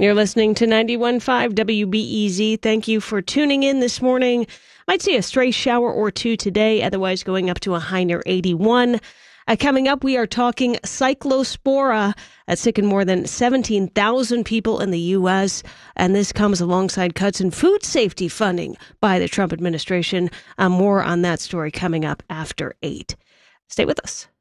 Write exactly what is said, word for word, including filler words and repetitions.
You're listening to ninety-one point five W B E Z. Thank you for tuning in this morning. Might see a stray shower or two today, otherwise going up to a high near eighty-one. Uh, coming up, we are talking cyclospora that's sickened more than seventeen thousand people in the U S, and this comes alongside cuts in food safety funding by the Trump administration. Uh, more on that story coming up after eight. Stay with us.